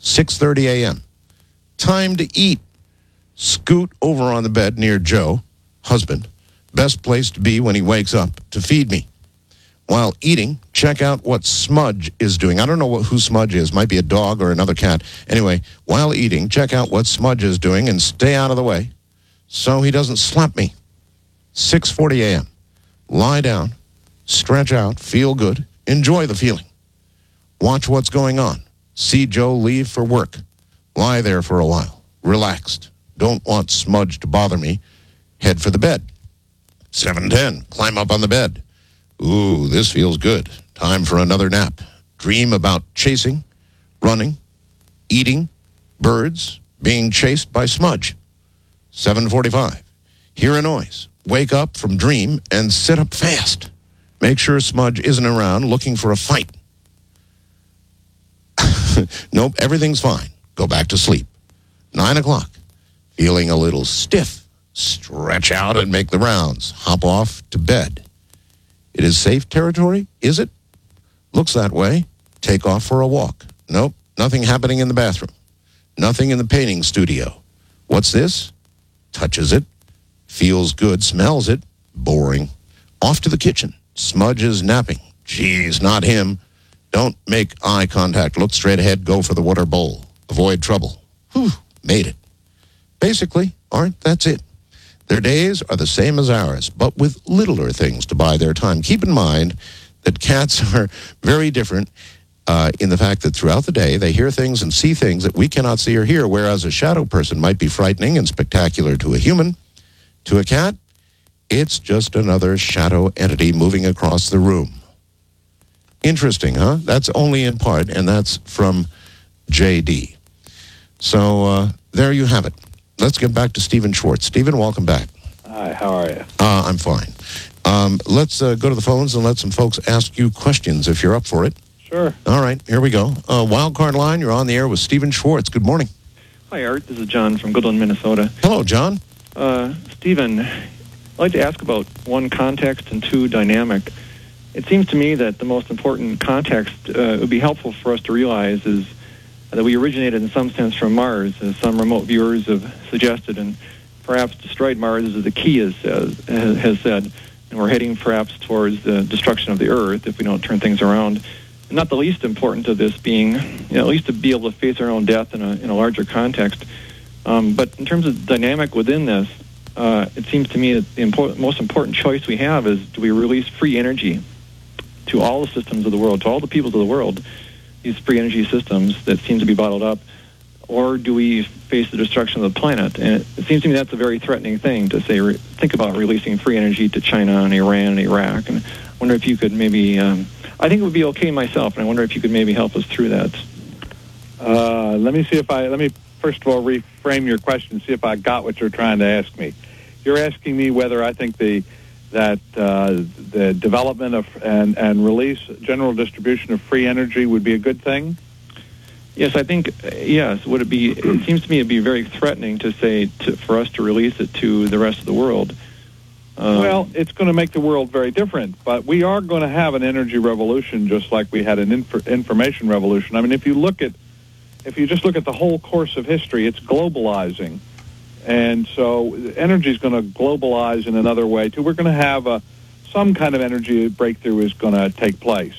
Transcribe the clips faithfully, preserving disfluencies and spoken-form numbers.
six thirty a.m. Time to eat. Scoot over on the bed near Joe, husband. Best place to be when he wakes up to feed me. While eating, check out what Smudge is doing. I don't know what, who Smudge is. Might be a dog or another cat. Anyway, while eating, check out what Smudge is doing and stay out of the way so he doesn't slap me. six forty a.m. Lie down, stretch out, feel good, enjoy the feeling. Watch what's going on. See Joe leave for work. Lie there for a while, relaxed. Don't want Smudge to bother me. Head for the bed. seven ten, climb up on the bed. Ooh, this feels good. Time for another nap. Dream about chasing, running, eating, birds, being chased by Smudge. seven forty-five. Hear a noise. Wake up from dream and sit up fast. Make sure Smudge isn't around looking for a fight. Nope, everything's fine. Go back to sleep. nine o'clock. Feeling a little stiff. Stretch out and make the rounds. Hop off to bed. It is safe territory, is it? Looks that way. Take off for a walk. Nope, nothing happening in the bathroom. Nothing in the painting studio. What's this? Touches it. Feels good, smells it. Boring. Off to the kitchen. Smudge is napping. Geez, not him. Don't make eye contact. Look straight ahead. Go for the water bowl. Avoid trouble. Whew, made it. Basically, Art, that's it. Their days are the same as ours, but with littler things to buy their time. Keep in mind that cats are very different uh, in the fact that throughout the day they hear things and see things that we cannot see or hear, whereas a shadow person might be frightening and spectacular to a human. To a cat, it's just another shadow entity moving across the room. Interesting, huh? That's only in part, and that's from J D. So uh, there you have it. Let's get back to Stephen Schwartz. Stephen, welcome back. Hi, how are you? Uh, I'm fine. Um, let's uh, go to the phones and let some folks ask you questions if you're up for it. Sure. All right, here we go. Uh, Wildcard line, you're on the air with Stephen Schwartz. Good morning. Hi, Art. This is John from Goodland, Minnesota. Hello, John. Uh, Stephen, I'd like to ask about one, context, and two, dynamic. It seems to me that the most important context uh, would be helpful for us to realize is that we originated in some sense from Mars, as some remote viewers have suggested, and perhaps destroyed Mars, as the key is, uh, has said, and we're heading perhaps towards the destruction of the Earth if we don't turn things around. And not the least important of this being, you know, at least to be able to face our own death in a, in a larger context. Um, but in terms of dynamic within this, uh, it seems to me that the important, most important choice we have is, do we release free energy to all the systems of the world, to all the peoples of the world, these free energy systems that seem to be bottled up, or do we face the destruction of the planet? And it, it seems to me that's a very threatening thing to say. Re- think about releasing free energy to China and Iran and Iraq. And I wonder if you could maybe, um, I think it would be okay myself, and I wonder if you could maybe help us through that. Uh, let me see if I, let me first of all reframe your question, see if I got what you're trying to ask me. You're asking me whether I think the that uh, the development of and, and release, general distribution of free energy would be a good thing? Yes, I think, uh, yes. Would it be, it seems to me it'd be very threatening to say, to, for us to release it to the rest of the world. Um, well, it's going to make the world very different, but we are going to have an energy revolution just like we had an inf- information revolution. I mean, if you look at, if you just look at the whole course of history, it's globalizing. And so energy is going to globalize in another way, too. We're going to have a, some kind of energy breakthrough is going to take place.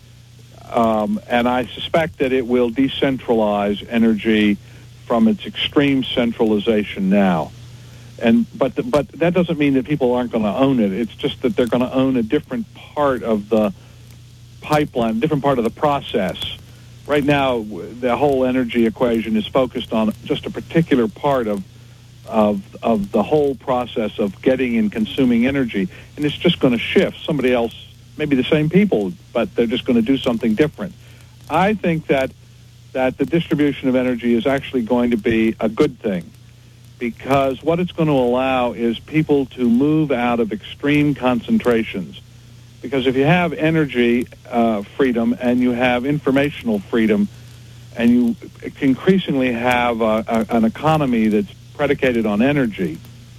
Um, and I suspect that it will decentralize energy from its extreme centralization now. And but the, but that doesn't mean that people aren't going to own it. It's just that they're going to own a different part of the pipeline, a different part of the process. Right now, the whole energy equation is focused on just a particular part of of of the whole process of getting and consuming energy, and it's just going to shift. Somebody else, maybe the same people, but they're just going to do something different. I think that that the distribution of energy is actually going to be a good thing, because what it's going to allow is people to move out of extreme concentrations. Because if you have energy uh, freedom and you have informational freedom, and you increasingly have a, a, an economy that's predicated on energy,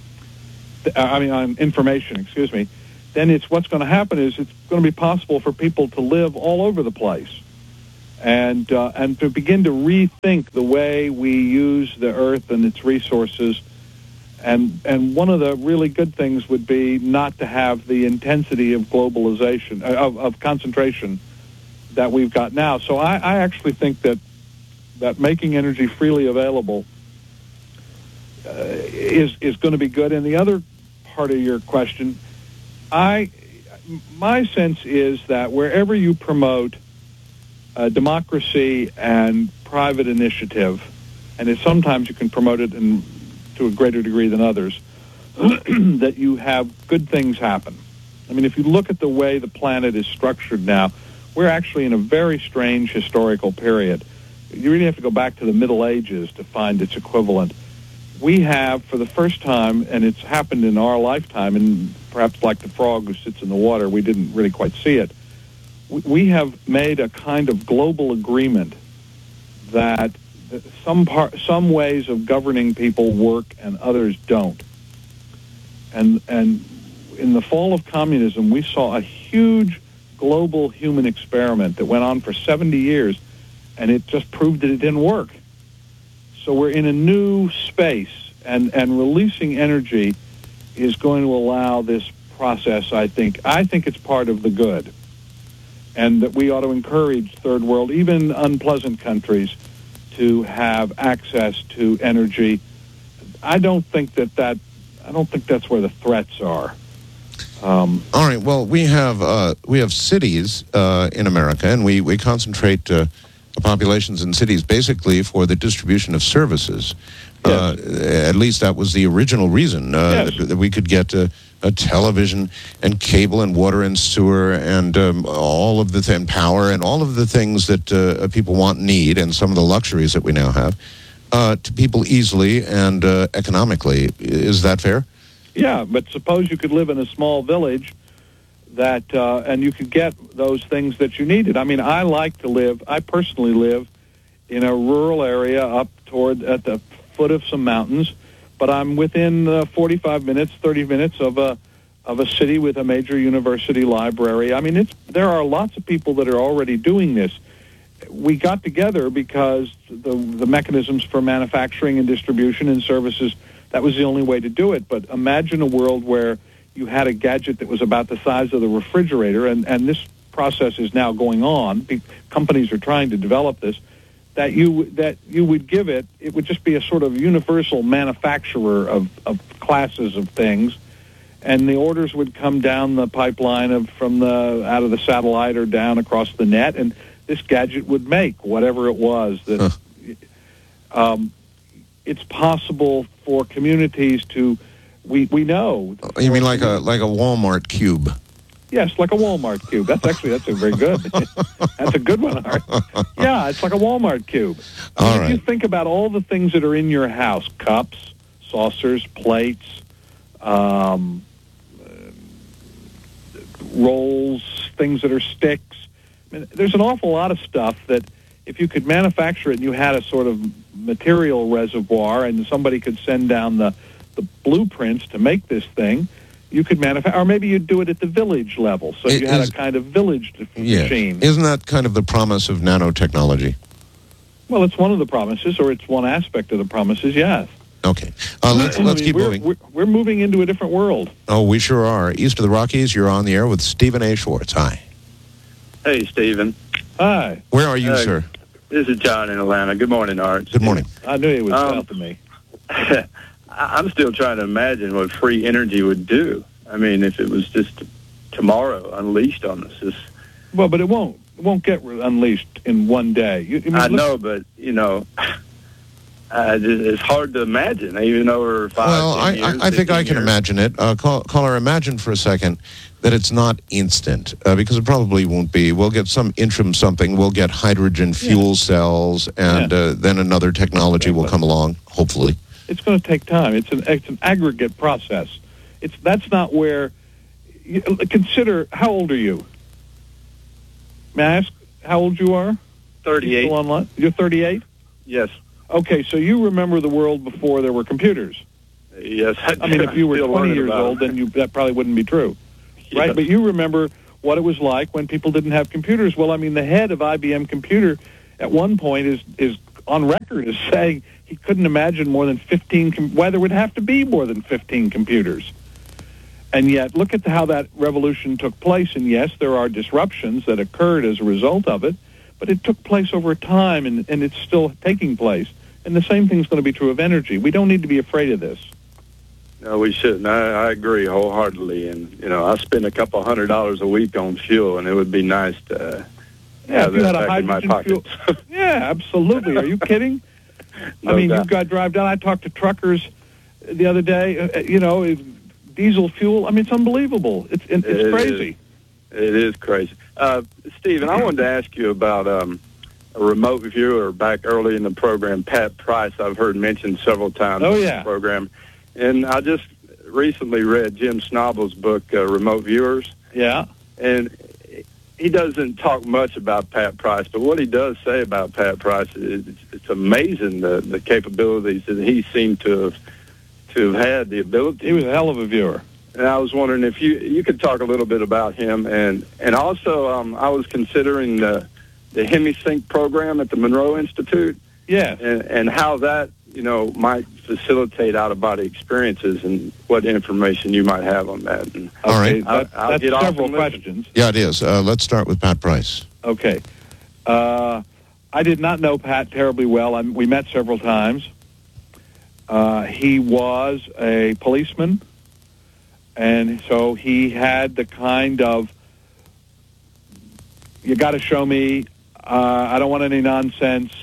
I mean on information, excuse me, then it's what's going to happen is it's going to be possible for people to live all over the place. and uh, and to begin to rethink the way we use the earth and its resources. And and one of the really good things would be not to have the intensity of globalization, uh, of, of concentration that we've got now. So I, I actually think that that making energy freely available uh, is is going to be good. And the other part of your question, I my sense is that wherever you promote uh, democracy and private initiative, and it, sometimes you can promote it in to a greater degree than others, that you have good things happen. I mean, if you look at the way the planet is structured now, we're actually in a very strange historical period. You really have to go back to the Middle Ages to find its equivalent. We have, for the first time, and it's happened in our lifetime, and perhaps like the frog who sits in the water, we didn't really quite see it, we have made a kind of global agreement that some part, some ways of governing people work and others don't. And and in the fall of communism, we saw a huge global human experiment that went on for seventy years, and it just proved that it didn't work. So we're in a new space, and, and releasing energy is going to allow this process, I think. I think it's part of the good, and that we ought to encourage third world, even unpleasant countries, to have access to energy. I don't think that that I don't think that's where the threats are. Um, All right. Well, we have uh, we have cities uh, in America, and we we concentrate uh, the populations in cities basically for the distribution of services. Yes. Uh, at least that was the original reason uh, Yes. that, that we could get a, a television and cable and water and sewer and um, all of the th- and power and all of the things that uh, people want and need, and some of the luxuries that we now have uh, to people easily and uh, economically. Is that fair? Yeah, but suppose you could live in a small village that, uh, and you could get those things that you needed. I mean, I like to live, I personally live in a rural area up toward, at the foot of some mountains, but I'm within uh, forty-five minutes, thirty minutes of a, of a city with a major university library. I mean, it's, there are lots of people that are already doing this. We got together because the, the mechanisms for manufacturing and distribution and services, that was the only way to do it. But imagine a world where you had a gadget that was about the size of the refrigerator, and, and this process is now going on. Be, companies are trying to develop this, that you that you would give it, it would just be a sort of universal manufacturer of, of classes of things, and the orders would come down the pipeline of from the out of the satellite or down across the net, and this gadget would make whatever it was that. Huh. Um, it's possible for communities to, we, we know. You mean like a like a Walmart cube? Yes, like a Walmart cube. That's actually, that's a very good. That's a good one, Art. Yeah, it's like a Walmart cube. I mean, All if right. you think about all the things that are in your house, cups, saucers, plates, um, uh, rolls, things that are sticks. I mean, there's an awful lot of stuff that if you could manufacture it and you had a sort of material reservoir and somebody could send down the, the blueprints to make this thing, you could manufacture, or maybe you'd do it at the village level. So It you had is- a kind of village d- Yes. machine. Isn't that kind of the promise of nanotechnology? Well, it's one of the promises, or it's one aspect of the promises, yes. Okay. Uh, let's I let's mean, keep we're, moving. We're, we're moving into a different world. Oh, we sure are. East of the Rockies, you're on the air with Stephen A. Schwartz. Hi. Hey, Stephen. Hi. Where are you, Uh, sir? This is John in Atlanta. Good morning, Art. Good morning. I knew he was Um, south of me. I- I'm still trying to imagine what free energy would do. I mean, if it was just tomorrow unleashed on us. This, Well, but it won't. It won't get re- unleashed in one day. You, I, mean, I look- know, but, you know, uh, just, it's hard to imagine, even over five, Well, ten I, years, I, I think I fifteen can years. imagine it. Uh, call, caller, imagine for a second that it's not instant, uh, because it probably won't be. We'll get some interim something. We'll get hydrogen fuel cells, and Yeah. uh, then another technology will come along, hopefully. It's going to take time. It's an it's an aggregate process. It's that's not where. You, consider how old are you? May I ask how old you are? thirty-eight. Still online? You're thirty-eight. Yes. Okay, so you remember the world before there were computers. Yes. I mean, if you were Still twenty learning years about old, it. then you that probably wouldn't be true, right? Yes. But you remember what it was like when people didn't have computers. Well, I mean, the head of I B M Computer at one point is is on record as saying he couldn't imagine more than fifteen, com- why there would have to be more than fifteen computers. And yet, look at how that revolution took place. And yes, there are disruptions that occurred as a result of it, but it took place over time, and, and it's still taking place. And the same thing is going to be true of energy. We don't need to be afraid of this. No, we shouldn't. I, I agree wholeheartedly. And, you know, I spend a couple hundred dollars a week on fuel, and it would be nice to yeah, have if you that had a back in my hydrogen pockets. fuel. Yeah, absolutely. Are you kidding? No I mean, doubt. you've got to drive down. I talked to truckers the other day, uh, you know, it- diesel fuel. I mean, it's unbelievable. It's it's It crazy. Is. It is crazy. Uh, Stephen, I wanted to ask you about um, a remote viewer back early in the program, Pat Price, I've heard mentioned several times Oh, in yeah. the program. And I just recently read Jim Snobel's book, uh, Remote Viewers, Yeah. and he doesn't talk much about Pat Price, but what he does say about Pat Price is it's, it's amazing the, the capabilities that he seemed to have to have had the ability. He was a hell of a viewer. And I was wondering if you you could talk a little bit about him, and and also um, I was considering the the HemiSync program at the Monroe Institute, Yeah. and, and how that you know might facilitate out of body experiences, and what information you might have on that. And All right. Okay, that- I'll- I'll that's get off several and listen. questions. Yeah, it is. Uh, let's start with Pat Price. Okay. Uh, I did not know Pat terribly well. I, we met several times. Uh, he was a policeman, and so he had the kind of, you got to show me, uh, I don't want any nonsense,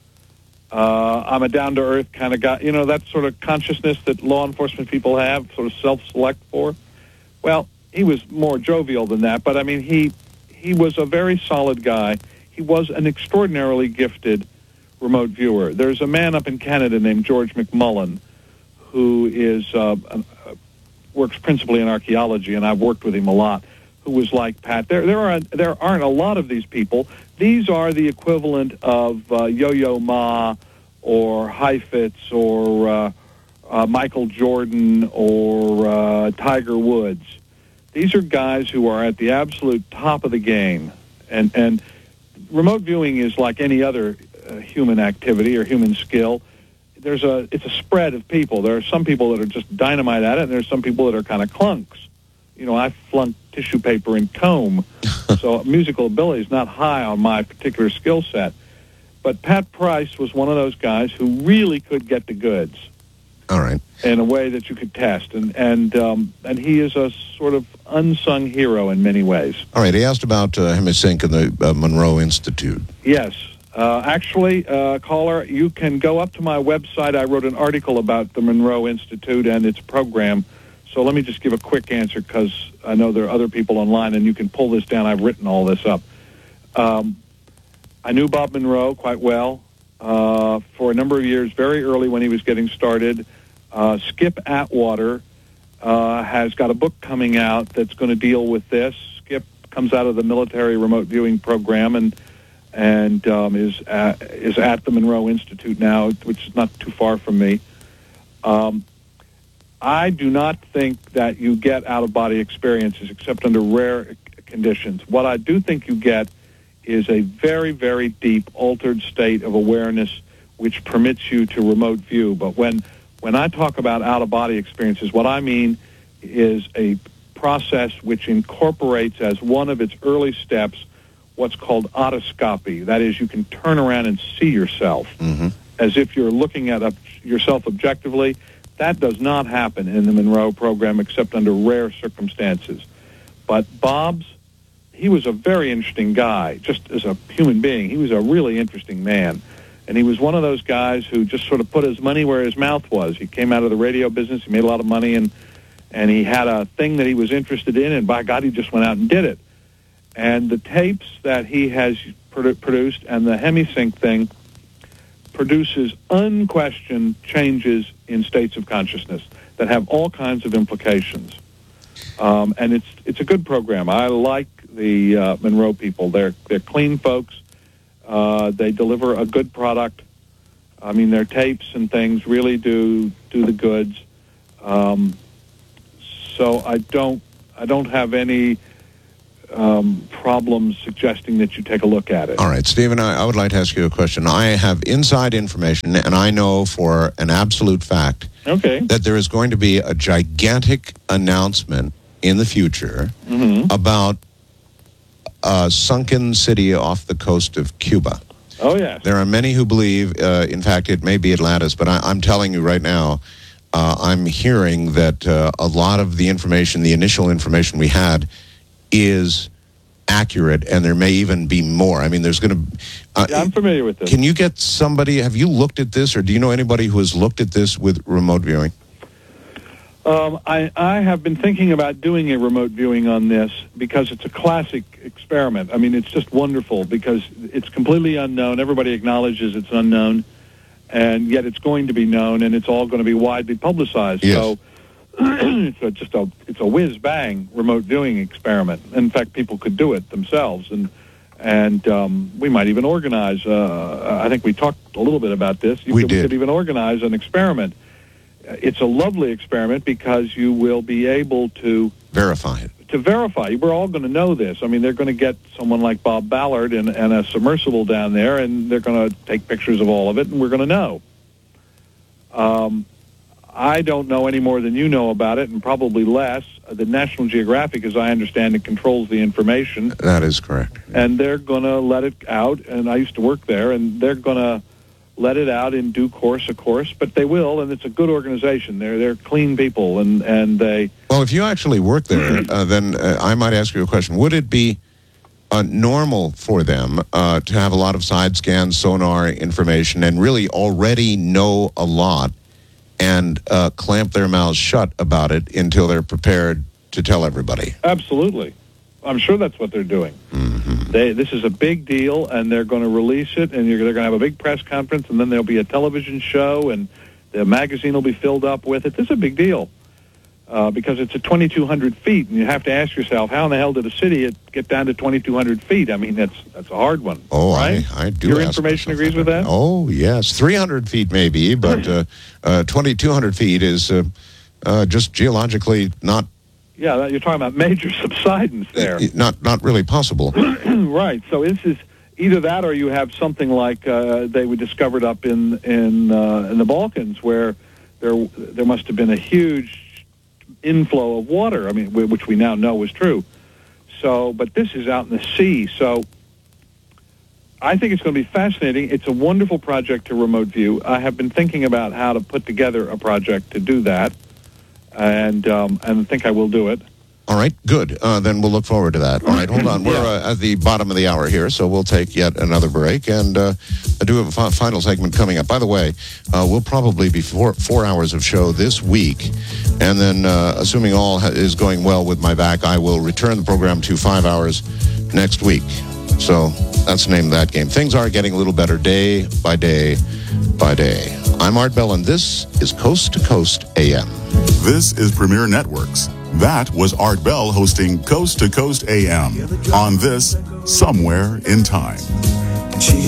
uh, I'm a down-to-earth kind of guy, you know, that sort of consciousness that law enforcement people have, sort of self-select for. Well, he was more jovial than that, but I mean, he he was a very solid guy. He was an extraordinarily gifted remote viewer. There's a man up in Canada named George McMullen who is uh, uh, works principally in archaeology, and I've worked with him a lot, who was like Pat. There there are there aren't a lot of these people. These are the equivalent of uh, Yo-Yo Ma or Heifetz or uh, uh, Michael Jordan or uh, Tiger Woods. These are guys who are at the absolute top of the game, and and remote viewing is like any other uh, human activity or human skill. There's a it's a spread of people. There are some people that are just dynamite at it, and there's some people that are kind of clunks. You know, I flunked tissue paper and comb, so musical ability is not high on my particular skill set. But Pat Price was one of those guys who really could get the goods All right. in a way that you could test, and and um, and he is a sort of unsung hero in many ways. All right. He asked about uh, HemiSync and the uh, Monroe Institute. Yes. Uh, actually, uh, caller, you can go up to my website. I wrote an article about the Monroe Institute and its program. So let me just give a quick answer because I know there are other people online, and you can pull this down. I've written all this up. Um, I knew Bob Monroe quite well uh, for a number of years, very early when he was getting started. Uh, Skip Atwater uh, has got a book coming out that's going to deal with this. Skip comes out of the military remote viewing program and and um, is at, is at the Monroe Institute now, which is not too far from me. Um, I do not think that you get out-of-body experiences except under rare conditions. What I do think you get is a very, very deep altered state of awareness which permits you to remote view. But when, when I talk about out-of-body experiences, what I mean is a process which incorporates as one of its early steps what's called otoscopy. That is, you can turn around and see yourself Mm-hmm. as if you're looking at ob- yourself objectively. That does not happen in the Monroe program except under rare circumstances. But Bob's, he was a very interesting guy, just as a human being. He was a really interesting man. And he was one of those guys who just sort of put his money where his mouth was. He came out of the radio business. He made a lot of money, and and he had a thing that he was interested in, and by God, he just went out and did it. And the tapes that he has produ- produced and the HemiSync thing produces unquestioned changes in states of consciousness that have all kinds of implications. Um, and it's it's a good program. I like the uh, Monroe people. They're they're clean folks. Uh, they deliver a good product. I mean, their tapes and things really do do the goods. Um, so I don't I don't have any um, problems suggesting that you take a look at it. All right, Stephen, I, I would like to ask you a question. I have inside information, and I know for an absolute fact Okay. that there is going to be a gigantic announcement in the future Mm-hmm. about a sunken city off the coast of Cuba. Oh, yes. There are many who believe, uh, in fact, it may be Atlantis, but I, I'm telling you right now, uh, I'm hearing that uh, a lot of the information, the initial information we had, is accurate, and there may even be more. I mean, there's going to... Uh, Yeah, I'm familiar with this. Can you get somebody, have you looked at this, or do you know anybody who has looked at this with remote viewing? Um, I, I have been thinking about doing a remote viewing on this because it's a classic experiment. I mean, it's just wonderful because it's completely unknown. Everybody acknowledges it's unknown, and yet it's going to be known, and it's all going to be widely publicized. Yes. So it's a, just a it's a whiz bang remote viewing experiment. In fact, people could do it themselves, and and um, we might even organize. Uh, I think we talked a little bit about this. You We could, did. We could even organize an experiment. It's a lovely experiment because you will be able to Verify it. to verify. We're all going to know this. I mean, they're going to get someone like Bob Ballard and, and a submersible down there, and they're going to take pictures of all of it, and we're going to know. Um, I don't know any more than you know about it, and probably less. The National Geographic, as I understand it, controls the information, That is correct. and they're going to let it out. And I used to work there, and they're going to let it out in due course, of course, but they will, and it's a good organization. They're they're clean people, and, and they... Well, if you actually work there, uh, then uh, I might ask you a question. Would it be uh, normal for them uh, to have a lot of side scans, sonar information, and really already know a lot and uh, clamp their mouths shut about it until they're prepared to tell everybody? Absolutely. I'm sure that's what they're doing. Mm-hmm. They, this is a big deal, and they're going to release it, and you're, they're going to have a big press conference, and then there'll be a television show, and the magazine will be filled up with it. This is a big deal uh, because it's at twenty-two hundred feet, and you have to ask yourself, how in the hell did a city get down to twenty-two hundred feet? I mean, that's that's a hard one. Oh, right? I, I do. Your ask information myself agrees with that? Oh, yes. three hundred feet maybe, but uh, uh, twenty-two hundred feet is uh, uh, just geologically not Yeah, that- you're talking about major subsidence there. not not really possible. Right. So this is either that, or you have something like uh, they were discovered up in in uh, in the Balkans, where there there must have been a huge inflow of water. I mean, wh- which we now know is true. So, but this is out in the sea. So, I think it's going to be fascinating. It's a wonderful project to remote view. I have been thinking about how to put together a project to do that, and um, and I think I will do it. All right, good. Uh, then we'll look forward to that. All right, hold on. We're uh, at the bottom of the hour here, so we'll take yet another break. And uh, I do have a fi- final segment coming up. By the way, uh, we'll probably be four, four hours of show this week. And then, uh, assuming all ha- is going well with my back, I will return the program to five hours next week. So that's the name of that game. Things are getting a little better day by day by day. I'm Art Bell, and this is Coast to Coast A M. This is Premier Networks. That was Art Bell hosting Coast to Coast A M on this Somewhere in Time.